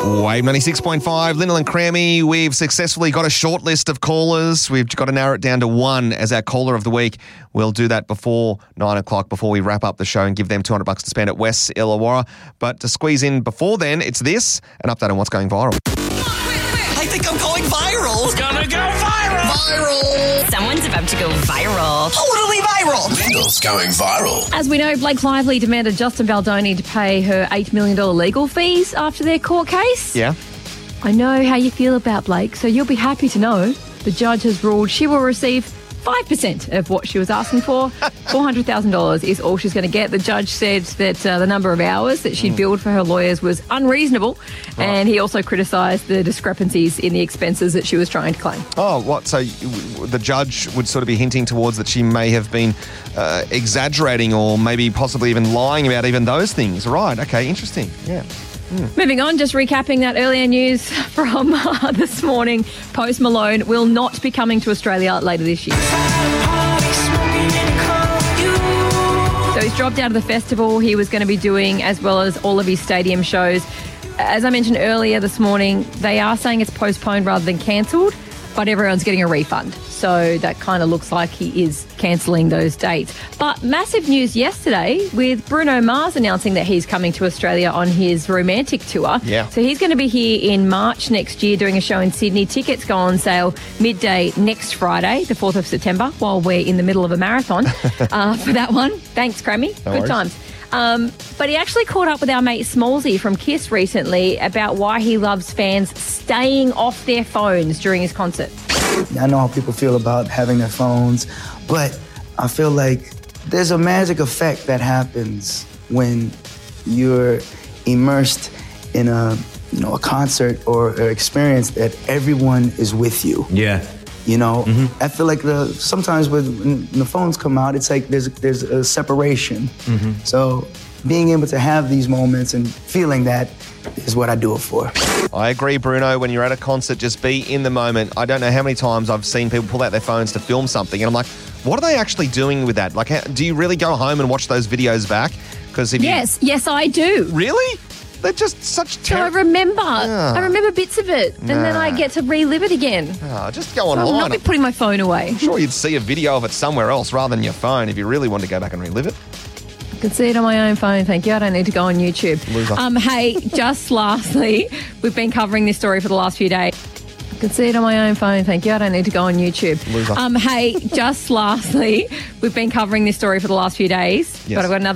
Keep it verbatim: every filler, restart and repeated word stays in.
Wave ninety-six point five, Lyndall and Crammy. We've successfully got a short list of callers. We've got to narrow it down to one as our caller of the week. We'll do that before nine o'clock, before we wrap up the show and give them two hundred bucks to spend at West Illawarra. But to squeeze in before then, it's this, an update on what's going viral. I think I'm going viral. It's gonna go viral. Viral. Someone's about to go viral. Totally viral. Lyndall's going viral. As we know, Blake Lively demanded Justin Baldoni to pay her eight million dollars legal fees after their court case. Yeah. I know how you feel about Blake, so you'll be happy to know the judge has ruled she will receive five percent of what she was asking for. four hundred thousand dollars is all she's going to get. The judge said that uh, the number of hours that she'd billed for her lawyers was unreasonable, Right. and he also criticised the discrepancies in the expenses that she was trying to claim. Oh, what? So you- the judge would sort of be hinting towards that she may have been uh, exaggerating or maybe possibly even lying about even those things. Right. Okay. Interesting. Yeah. Moving on, just recapping that earlier news from uh, this morning. Post Malone will not be coming to Australia later this year. So he's dropped out of the festival he was going to be doing, as well as all of his stadium shows. As I mentioned earlier this morning, they are saying it's postponed rather than cancelled, but everyone's getting a refund. So that kind of looks like he is cancelling those dates. But massive news yesterday with Bruno Mars announcing that he's coming to Australia on his romantic tour. Yeah. So he's going to be here in March next year doing a show in Sydney. Tickets go on sale midday next Friday, the fourth of September, while we're in the middle of a marathon uh, for that one. Thanks, Crammy. No Good worries. times. Um, but he actually caught up with our mate Smallsy from Kiss recently about why he loves fans staying off their phones during his concert. I know how people feel about having their phones, but I feel like there's a magic effect that happens when you're immersed in a, you know, a concert or an experience that everyone is with you. Yeah. You know, I feel like the sometimes with when the phones come out, it's like there's there's a separation. So being able to have these moments and feeling that is what I do it for. I agree, Bruno. When you're at a concert, just be in the moment. I don't know how many times I've seen people pull out their phones to film something, and I'm like, what are they actually doing with that? Like, how, do you really go home and watch those videos back? Because if Yes, yes, I do. you really, they're just such So I terrible. remember. I remember bits of it, and then I Nah. get to relive it again. Oh, just go I'll online. not be putting my phone away. I'm sure you'd see a video of it somewhere else rather than your phone if you really wanted to go back and relive it. I can see it on my own phone, thank you. I don't need to go on YouTube. Loser. Um, hey, just lastly, we've been covering this story for the last few days. I can see it on my own phone, thank you. I don't need to go on YouTube. Loser. Um, hey, just lastly, we've been covering this story for the last few days, Yes. but I've got another